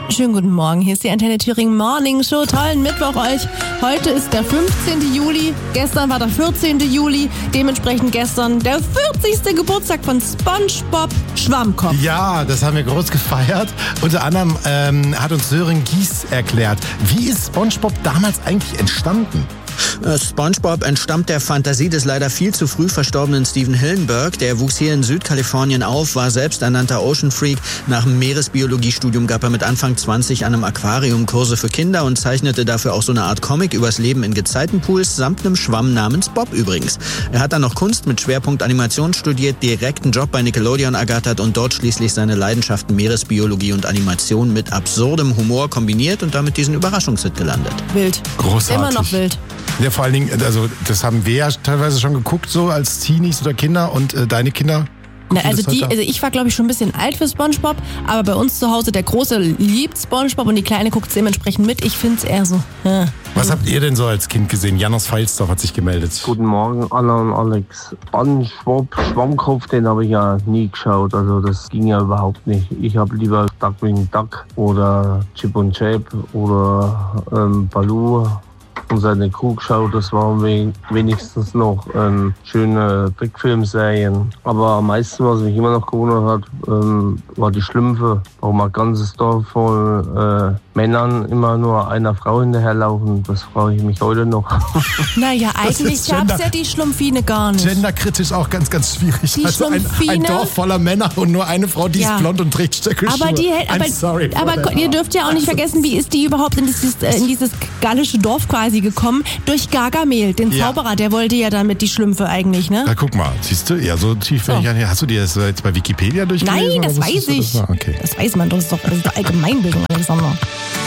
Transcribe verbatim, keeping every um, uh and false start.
Schönen guten Morgen, hier ist die Antenne Thüringen Morning Show. Tollen Mittwoch euch. Heute ist der fünfzehnten Juli, gestern war der vierzehnten Juli, dementsprechend gestern der vierzigste Geburtstag von SpongeBob Schwammkopf. Ja, das haben wir groß gefeiert. Unter anderem ähm, hat uns Sören Gies erklärt, wie ist SpongeBob damals eigentlich entstanden? SpongeBob entstammt der Fantasie des leider viel zu früh verstorbenen Steven Hillenburg. Der wuchs hier in Südkalifornien auf, war selbsternannter Ocean Freak. Nach dem Meeresbiologiestudium gab er mit Anfang zwanzig an einem Aquarium Kurse für Kinder und zeichnete dafür auch so eine Art Comic übers Leben in Gezeitenpools samt einem Schwamm namens Bob übrigens. Er hat dann noch Kunst mit Schwerpunkt Animation studiert, direkt einen Job bei Nickelodeon ergattert und dort schließlich seine Leidenschaften Meeresbiologie und Animation mit absurdem Humor kombiniert und damit diesen Überraschungshit gelandet. Wild. Großartig. Immer noch wild. Ja, vor allen Dingen, also das haben wir ja teilweise schon geguckt, so als Teenies oder Kinder und äh, deine Kinder. Na, also, die, also ich war, glaube ich, schon ein bisschen alt für SpongeBob, aber bei uns zu Hause, der Große liebt SpongeBob und die Kleine guckt es dementsprechend mit. Ich finde es eher so. Ja. Was habt ihr denn so als Kind gesehen? Janos Feilsdorf hat sich gemeldet. Guten Morgen, Anna und Alex. SpongeBob Schwammkopf, den habe ich ja nie geschaut, also das ging ja überhaupt nicht. Ich habe lieber Duckwing Duck oder Chip und Chap oder ähm, Baloo und seine Crew geschaut. Das waren wenigstens noch ähm, schöne Trickfilmserien. Aber am meisten, was mich immer noch gewundert hat, ähm, war die Schlümpfe. Warum ein ganzes Dorf voll äh, Männern immer nur einer Frau hinterherlaufen, das frage ich mich heute noch. Naja, eigentlich gab es ja die Schlumpfine gar nicht. Genderkritisch auch ganz, ganz schwierig. Die also ein, ein Dorf voller Männer und nur eine Frau, die ja. ist blond und trägt Stöckelschuhe. Aber, die, aber, I'm sorry aber ihr dürft ja auch nicht vergessen, wie ist die überhaupt in dieses, in dieses gallische Dorf quasi gekommen? Durch Gargamel, den Zauberer, ja. der wollte ja damit die Schlümpfe eigentlich, ne? Na guck mal, siehst du, ja so tief so. Ich, hast du dir das jetzt bei Wikipedia durchgelesen? Nein, das weiß ich. Das, okay. das weiß man doch, das ist doch, das ist doch Allgemeinbildung, Alexander.